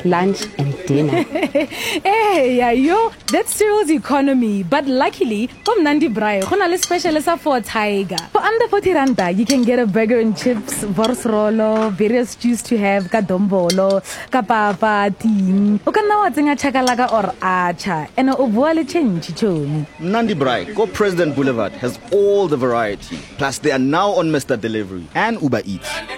lunch and dinner. Hey, that's Cyril's economy. But luckily, from Nandi Braai, we have a special for Tiger. For under 40 randa, you can get a burger and chips, vorsrolo, various stews to have, kadombolo, kapapa, ting. You can now think a chakalaka or acha, and a voile change choni. Nandi Braai, Go President Boulevard has all the variety. Plus, they are now on Mr. Delivery and Uber Eats.